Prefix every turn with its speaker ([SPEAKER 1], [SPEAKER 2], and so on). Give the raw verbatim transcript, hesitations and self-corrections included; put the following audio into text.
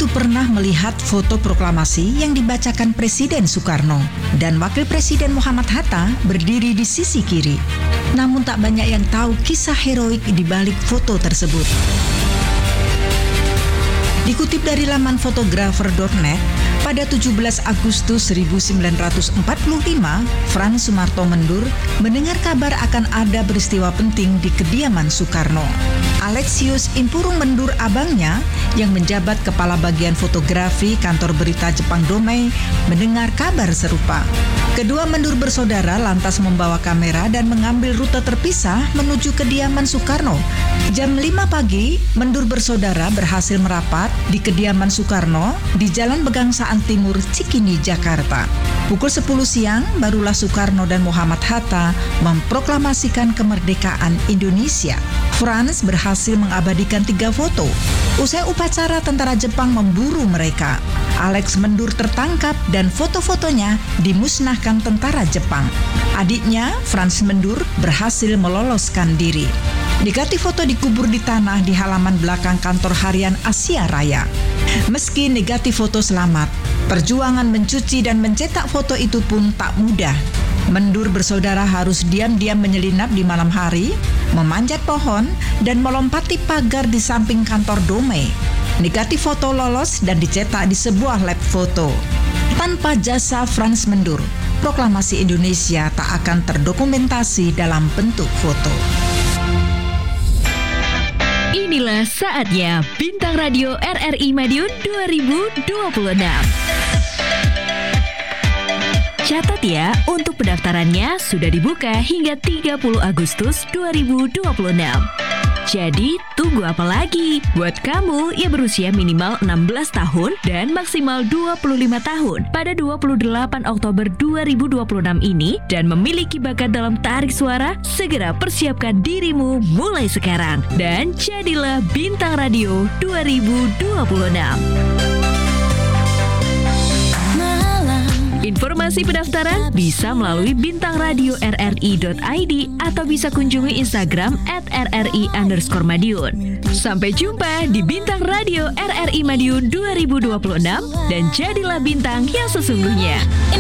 [SPEAKER 1] itu pernah melihat foto proklamasi yang dibacakan Presiden Soekarno dan Wakil Presiden Muhammad Hatta berdiri di sisi kiri. Namun tak banyak yang tahu kisah heroik di balik foto tersebut. Dikutip dari laman fotografer dot net, pada tujuh belas Agustus seribu sembilan ratus empat puluh lima, Frans Sumarto Mendur mendengar kabar akan ada peristiwa penting di kediaman Soekarno. Alexius Impurung Mendur, abangnya yang menjabat kepala bagian fotografi kantor berita Jepang Domei, mendengar kabar serupa. Kedua Mendur bersaudara lantas membawa kamera dan mengambil rute terpisah menuju kediaman Soekarno. Jam lima pagi, Mendur bersaudara berhasil merapat di kediaman Soekarno di Jalan Pegangsaan Timur, Cikini, Jakarta. Pukul sepuluh siang, barulah Soekarno dan Muhammad Hatta memproklamasikan kemerdekaan Indonesia. Frans berhasil mengabadikan tiga foto. Usai upacara, tentara Jepang memburu mereka. Alex Mendur tertangkap dan foto-fotonya dimusnahkan tentara Jepang. Adiknya, Frans Mendur, berhasil meloloskan diri. Negatif foto dikubur di tanah di halaman belakang kantor harian Asia Raya. Meski negatif foto selamat, perjuangan mencuci dan mencetak foto itu pun tak mudah. Mendur bersaudara harus diam-diam menyelinap di malam hari, memanjat pohon, dan melompati pagar di samping kantor Domei. Negatif foto lolos dan dicetak di sebuah lab foto. Tanpa jasa Frans Mendur, proklamasi Indonesia tak akan terdokumentasi dalam bentuk foto.
[SPEAKER 2] Inilah saatnya Bintang Radio R R I Madiun dua ribu dua puluh enam. Catat ya, untuk pendaftarannya sudah dibuka hingga tiga puluh Agustus dua ribu dua puluh enam. Jadi, tunggu apa lagi? Buat kamu yang berusia minimal enam belas tahun dan maksimal dua puluh lima tahun pada dua puluh delapan Oktober dua ribu dua puluh enam ini dan memiliki bakat dalam tarik suara, segera persiapkan dirimu mulai sekarang dan jadilah Bintang Radio dua ribu dua puluh enam. Informasi pendaftaran bisa melalui bintang radio r r i dot i d atau bisa kunjungi Instagram at r r i underscore madiun. Sampai jumpa di Bintang Radio R R I Madiun dua ribu dua puluh enam dan jadilah bintang yang sesungguhnya.